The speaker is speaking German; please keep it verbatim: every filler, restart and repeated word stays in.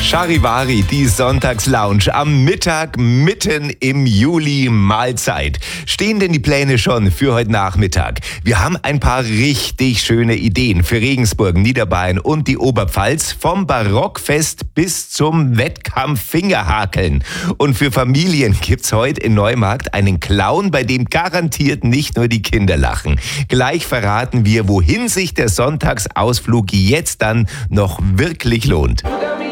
Charivari, die Sonntagslounge am Mittag mitten im Juli. Mahlzeit. Stehen denn die Pläne schon für heute Nachmittag? Wir haben ein paar richtig schöne Ideen für Regensburg, Niederbayern und die Oberpfalz, vom Barockfest bis zum Wettkampf Fingerhakeln. Und für Familien gibt's heute in Neumarkt einen Clown, bei dem garantiert nicht nur die Kinder lachen. Gleich verraten wir, wohin sich der Sonntagsausflug jetzt dann noch wirklich lohnt.